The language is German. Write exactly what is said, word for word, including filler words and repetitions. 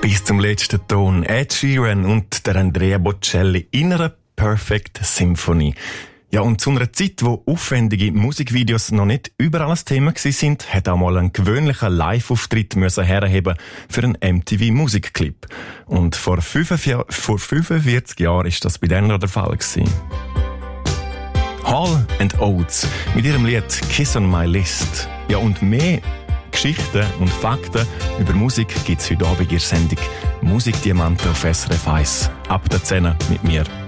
Bis zum letzten Ton. Ed Sheeran und der Andrea Bocelli in einer Perfect Symphony. Ja, und zu einer Zeit, wo aufwendige Musikvideos noch nicht überall ein Thema waren, hat auch mal ein gewöhnlicher Live-Auftritt müssen herheben für einen M T V-Musikclip. Und vor fünfundvierzig Jahren ist das bei denen noch der Fall gewesen. Hall and Oates mit ihrem Lied Kiss on My List. Ja, und mehr Geschichten und Fakten über Musik gibt's heute Abend in der Sendung Musikdiamanten auf S R F eins. Ab der zehn mit mir.